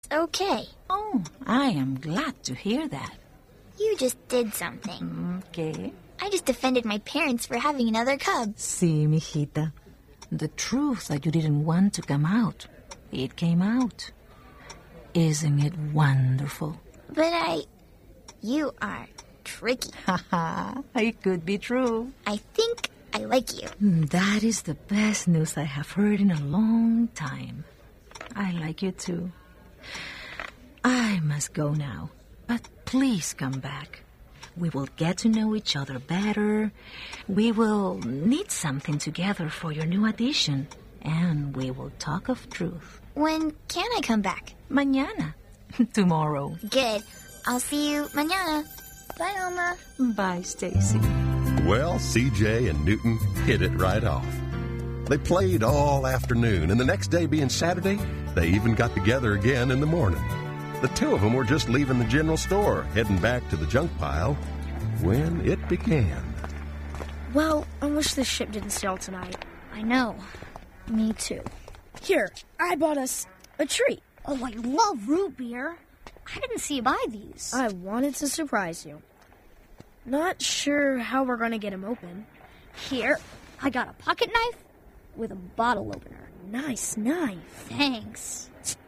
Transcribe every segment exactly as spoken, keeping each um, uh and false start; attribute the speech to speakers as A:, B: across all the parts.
A: okay.
B: Oh, I am glad to hear that.
A: You just did something.
B: Okay.
A: I just defended my parents for having another cub.
B: See, mijita, the truth that you didn't want to come out, it came out. Isn't it wonderful?
A: But I... You are tricky.
B: Haha, it could be true.
A: I think I like you.
B: That is the best news I have heard in a long time. I like you too. I must go now, but please come back. We will get to know each other better. We will knit something together for your new addition, and we will talk of truth.
A: When can I come back?
B: Mañana. Tomorrow.
A: Good. I'll see you mañana. Bye, Oma.
B: Bye, Stacy.
C: Well, C J and Newton hit it right off. They played all afternoon, and the next day being Saturday, they even got together again in the morning. The two of them were just leaving the general store, heading back to the junk pile, when it began.
D: Well, I wish this ship didn't sail tonight.
A: I know. Me too.
D: Here, I bought us a treat.
E: Oh, I love root beer. I didn't see you buy these.
D: I wanted to surprise you. Not sure how we're going to get them open.
E: Here, I got a pocket knife with a bottle opener.
D: Nice knife.
E: Thanks.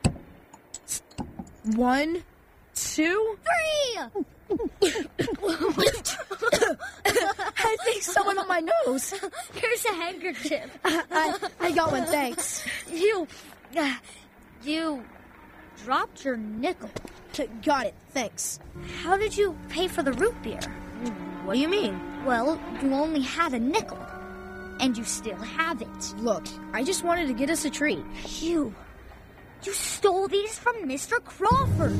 D: One, two...
E: Three!
D: I think someone on my nose.
E: Here's a handkerchief.
D: I, I, I got one, thanks.
E: You... Uh, you dropped your nickel.
D: Got it, thanks.
E: How did you pay for the root beer?
D: What do you mean?
E: Well, you only had a nickel. And you still have it.
D: Look, I just wanted to get us a treat.
E: You... You stole these from Mister Crawford.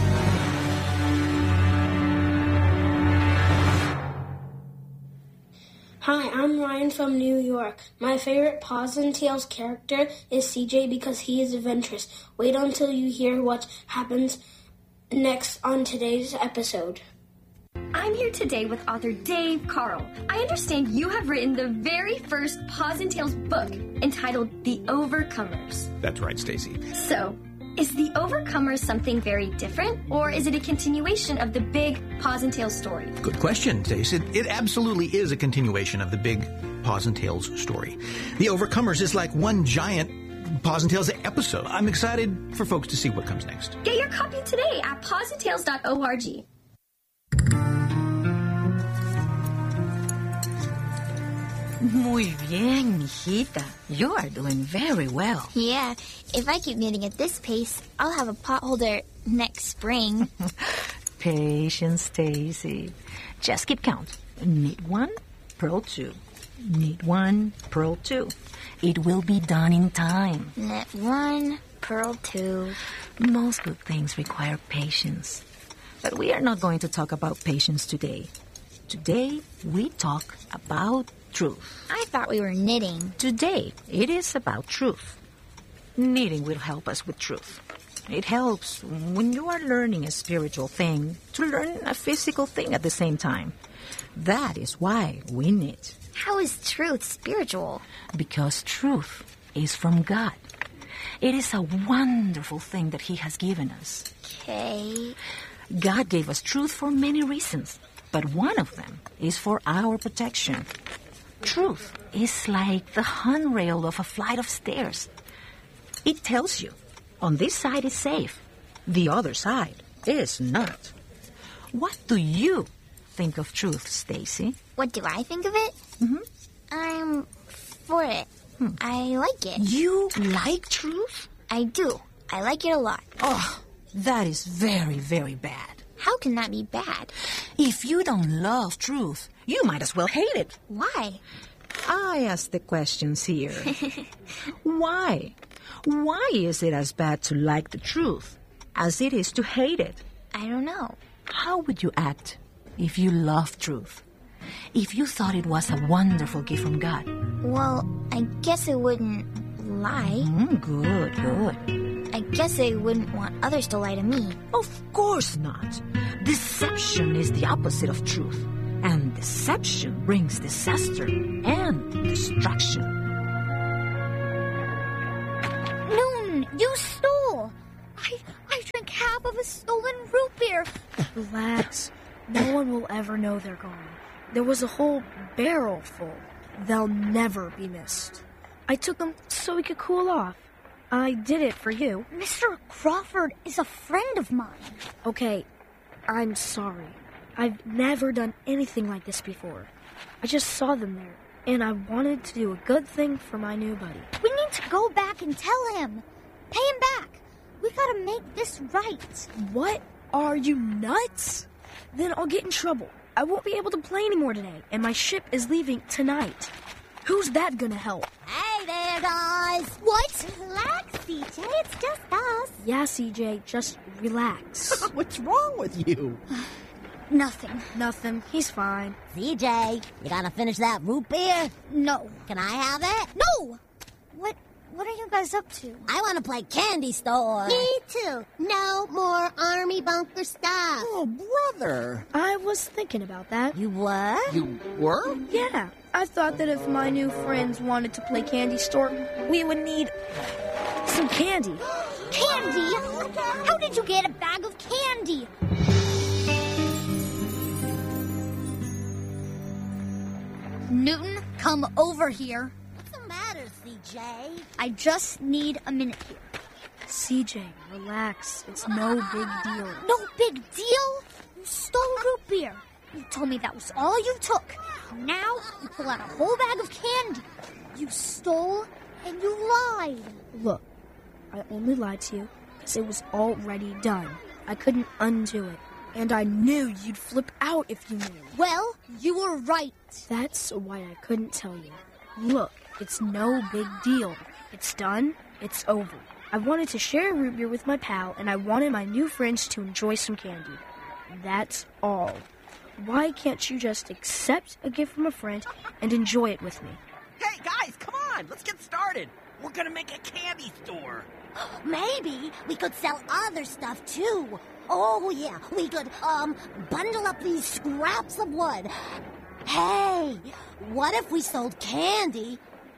F: Hi, I'm Ryan from New York. My favorite Paws and Tails character is C J because he is adventurous. Wait until you hear what happens next on today's episode.
G: I'm here today with author Dave Carl. I understand you have written the very first Paws and Tails book entitled The Overcomers.
H: That's right, Stacy.
G: So, is The Overcomers something very different, or is it a continuation of the big Paws and Tails story?
H: Good question, Stacy. It, it absolutely is a continuation of the big Paws and Tails story. The Overcomers is like one giant Paws and Tails episode. I'm excited for folks to see what comes next.
G: Get your copy today at paws and tails dot org.
B: Muy bien, mijita. You are doing very well.
A: Yeah, if I keep knitting at this pace, I'll have a potholder next spring.
B: Patience, Stacy. Just keep count. Knit one, purl two. Knit one, purl two. It will be done in time.
A: Knit one, purl two.
B: Most good things require patience. But we are not going to talk about patience today. Today, we talk about truth.
A: I thought we were knitting.
B: Today, it is about truth. Knitting will help us with truth. It helps when you are learning a spiritual thing to learn a physical thing at the same time. That is why we knit.
A: How is truth spiritual?
B: Because truth is from God. It is a wonderful thing that He has given us.
A: Okay.
B: God gave us truth for many reasons, but one of them is for our protection. Truth is like the handrail of a flight of stairs. It tells you, on this side is safe, the other side is not. What do you think of truth, Stacy?
A: What do I think of it?
B: Mm-hmm.
A: I'm for it. Hmm. I like it.
B: You like truth?
A: I do. I like it a lot.
B: Oh, that is very, very bad.
A: How can that be bad?
B: If you don't love truth, you might as well hate it.
A: Why?
B: I ask the questions here. Why? Why is it as bad to like the truth as it is to hate it?
A: I don't know.
B: How would you act if you loved truth? If you thought it was a wonderful gift from God?
A: Well, I guess I wouldn't lie.
B: Mm, good, good.
A: I guess I wouldn't want others to lie to me.
B: Of course not. Deception is the opposite of truth. And deception brings disaster and destruction.
E: Noon, you stole. I, I drank half of a stolen root beer.
D: Relax. No one will ever know they're gone. There was a whole barrel full. They'll never be missed. I took them so we could cool off. I did it for you.
E: Mister Crawford is a friend of mine.
D: Okay, I'm sorry. I've never done anything like this before. I just saw them there, and I wanted to do a good thing for my new buddy.
E: We need to go back and tell him. Pay him back. We gotta make this right.
D: What? Are you nuts? Then I'll get in trouble. I won't be able to play anymore today, and my ship is leaving tonight. Who's that gonna help?
I: Hey there, guys.
E: What?
I: Relax, C J. It's just us.
D: Yeah, C J, just relax.
J: What's wrong with you?
E: Nothing.
D: Nothing. He's fine.
I: C J, you gotta finish that root beer?
E: No.
I: Can I have it?
E: No! What What are you guys up to?
I: I want to play Candy Store.
K: Me too. No more army bunker stuff.
J: Oh, brother.
D: I was thinking about that.
I: You were?
J: You were?
D: Yeah. I thought that if my new friends wanted to play Candy Store, we would need some candy.
E: Candy? How did you get a bag of candy? Newton, come over here.
I: What's the matter, C J?
E: I just need a minute here.
D: C J, relax. It's no big deal.
E: No big deal? You stole root beer. You told me that was all you took. Now you pull out a whole bag of candy. You stole and you lied.
D: Look, I only lied to you because it was already done. I couldn't undo it. And I knew you'd flip out if you knew.
E: Well, you were right.
D: That's why I couldn't tell you. Look, it's no big deal. It's done. It's over. I wanted to share a root beer with my pal, and I wanted my new friends to enjoy some candy. That's all. Why can't you just accept a gift from a friend and enjoy it with me?
J: Hey, guys, come on. Let's get started. We're going to make a candy store.
K: Maybe we could sell other stuff, too. Oh, yeah, we could, um, bundle up these scraps of wood. Hey, what if we sold candy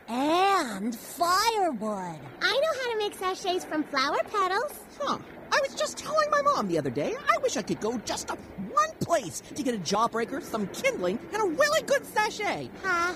K: and firewood?
L: I know how to make sachets from flower petals.
J: Huh. I was just telling my mom the other day, I wish I could go just to one place to get a jawbreaker, some kindling, and a really good sachet.
L: Ha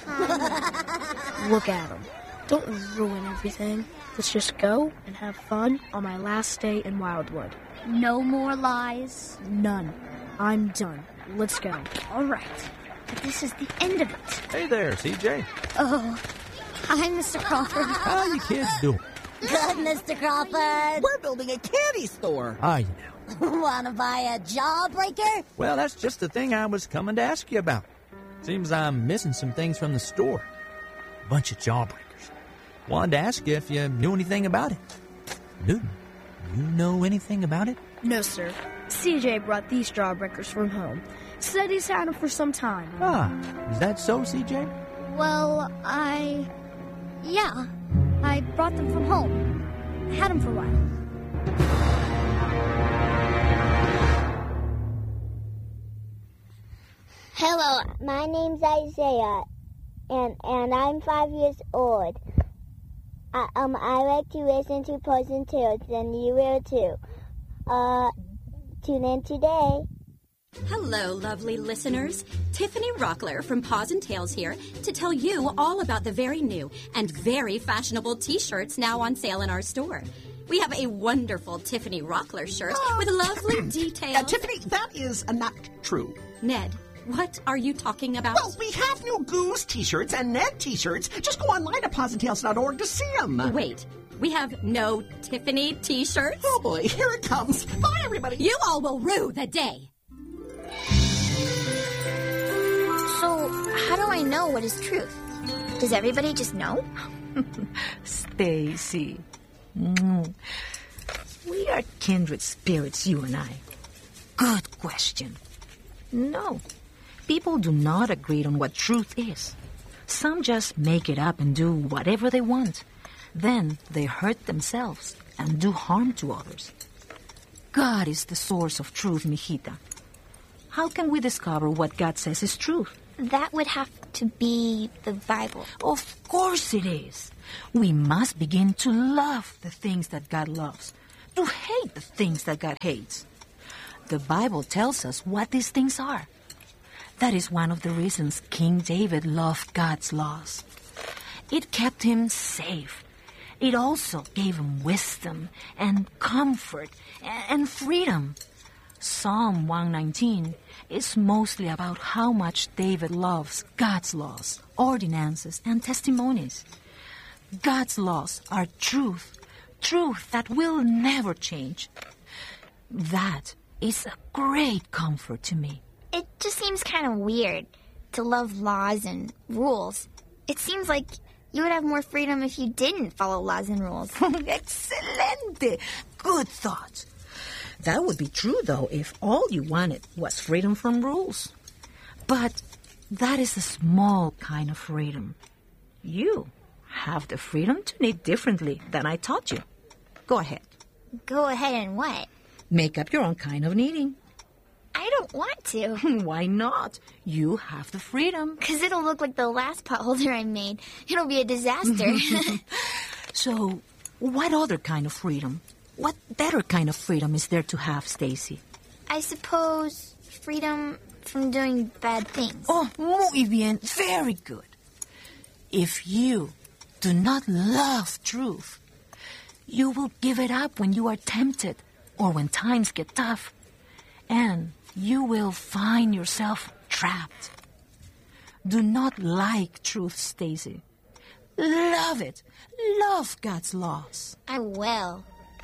L: ha.
D: Look at him. Don't ruin everything. Let's just go and have fun on my last day in Wildwood.
E: No more lies.
D: None. I'm done. Let's go.
E: All right. But this is the end of it.
M: Hey there, C J.
E: Oh. Hi, Mister Crawford.
M: How you kids doing?
K: Good, Mister Crawford.
J: We're building a candy store.
M: Are you now?
K: Want to buy a jawbreaker?
M: Well, that's just the thing I was coming to ask you about. Seems I'm missing some things from the store. A bunch of jawbreakers. Wanted to ask you if you knew anything about it. Newton, you know anything about it?
D: No, sir. C J brought these jawbreakers from home. Said he's had them for some time.
M: Ah, is that so, C J?
E: Well, I... Yeah. I brought them from home. I had them for a while.
L: Hello, my name's Isaiah, and and I'm five years old. I, um, I like to listen to Paws and Tales, and you will too. Uh, tune in today.
N: Hello, lovely listeners. Tiffany Rockler from Paws and Tales here to tell you all about the very new and very fashionable T-shirts now on sale in our store. We have a wonderful Tiffany Rockler shirt
J: uh,
N: with lovely details.
J: Uh, Tiffany, that is uh, not true.
N: Ned, what are you talking about?
J: Well, we have new Goose T-shirts and Ned T-shirts. Just go online to paws and tales dot org to see them.
N: Wait, we have no Tiffany T-shirts?
J: Oh, boy, here it comes. Bye, everybody.
N: You all will rue the day.
A: So, how do I know what is truth? Does everybody just know?
B: Stacy. Mm. We are kindred spirits, you and I. Good question. No. People do not agree on what truth is. Some just make it up and do whatever they want. Then they hurt themselves and do harm to others. God is the source of truth, mijita. How can we discover what God says is truth?
A: That would have to be the Bible.
B: Of course it is. We must begin to love the things that God loves, to hate the things that God hates. The Bible tells us what these things are. That is one of the reasons King David loved God's laws. It kept him safe. It also gave him wisdom and comfort and freedom. Psalm one nineteen is mostly about how much David loves God's laws, ordinances, and testimonies. God's laws are truth, truth that will never change. That is a great comfort to me.
A: It just seems kind of weird to love laws and rules. It seems like you would have more freedom if you didn't follow laws and rules.
B: Excelente! Good thought. That would be true, though, if all you wanted was freedom from rules. But that is a small kind of freedom. You have the freedom to knit differently than I taught you. Go ahead.
A: Go ahead and what?
B: Make up your own kind of knitting.
A: I don't want to.
B: Why not? You have the freedom.
A: Because it'll look like the last pot holder I made. It'll be a disaster.
B: So, what other kind of freedom? What better kind of freedom is there to have, Stacy?
A: I suppose freedom from doing bad things.
B: Oh, muy bien. Very good. If you do not love truth, you will give it up when you are tempted or when times get tough. And you will find yourself trapped. Do not like truth, Stacy. Love it. Love God's laws.
A: I will.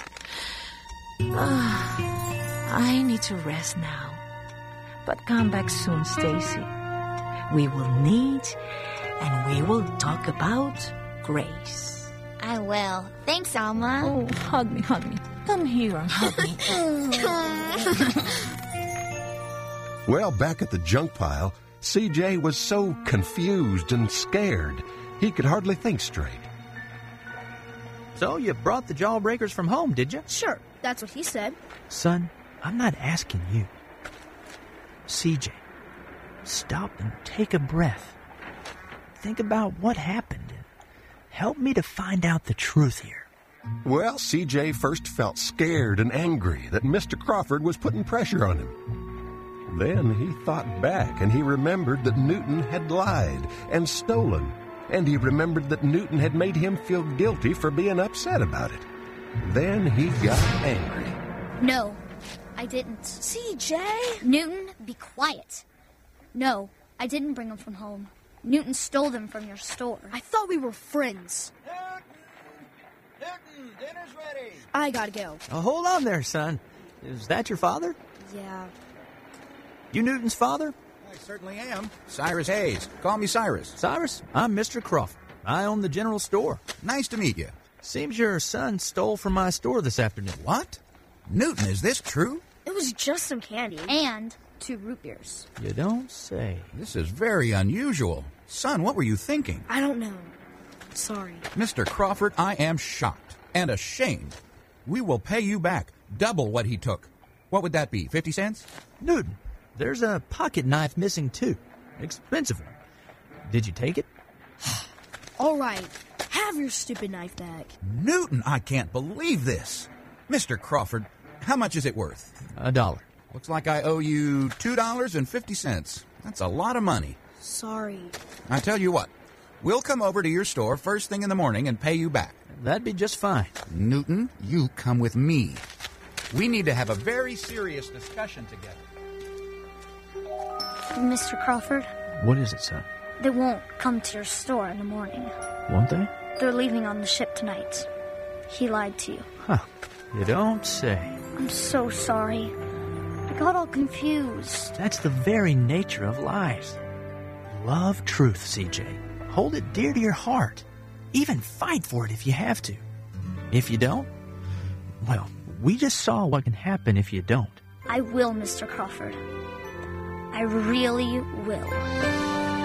B: Ah, I need to rest now. But come back soon, Stacy. We will knit and we will talk about grace.
A: I will. Thanks, Alma.
B: Oh, hug me, hug me. Come here and hug me.
C: Well, back at the junk pile, C J was so confused and scared, he could hardly think straight.
M: So you brought the Jawbreakers from home, did you?
D: Sure, that's what he said.
M: Son, I'm not asking you. C J, stop and take a breath. Think about what happened and help me to find out the truth here.
C: Well, C J first felt scared and angry that Mister Crawford was putting pressure on him. Then he thought back and he remembered that Newton had lied and stolen. And he remembered that Newton had made him feel guilty for being upset about it. Then he got angry.
E: No, I didn't.
D: C J?
E: Newton, be quiet. No, I didn't bring them from home. Newton stole them from your store.
D: I thought we were friends.
O: Newton! Newton, dinner's ready.
D: I gotta go.
M: Oh, hold on there, son. Is that your father?
D: Yeah.
M: You Newton's father?
O: I certainly am. Cyrus Hayes. Call me Cyrus.
M: Cyrus, I'm Mister Crawford. I own the general store.
O: Nice to meet you.
M: Seems your son stole from my store this afternoon.
O: What? Newton, is this true?
D: It was just some candy.
E: And two root beers.
M: You don't say.
O: This is very unusual. Son, what were you thinking?
D: I don't know. Sorry.
O: Mister Crawford, I am shocked and ashamed. We will pay you back double what he took. What would that be, fifty cents?
M: Newton, there's a pocket knife missing, too. Expensive one. Did you take it?
D: All right. Have your stupid knife back.
O: Newton, I can't believe this. Mister Crawford, how much is it worth?
M: A dollar.
O: Looks like I owe you two dollars and fifty cents. That's a lot of money.
D: Sorry.
O: I tell you what, we'll come over to your store first thing in the morning and pay you back.
M: That'd be just fine.
O: Newton, you come with me. We need to have a very serious discussion together.
E: Mister Crawford,
M: What is it, son?
E: they won't come to your store in the morning.
M: Won't they?
E: They're leaving on the ship tonight. He lied to you.
M: Huh. You don't say.
E: I'm so sorry. I got all confused.
M: That's the very nature of lies. Love truth, C J. Hold it dear to your heart. Even fight for it if you have to. If you don't, well, we just saw what can happen if you don't.
E: I will, Mister Crawford. I really will.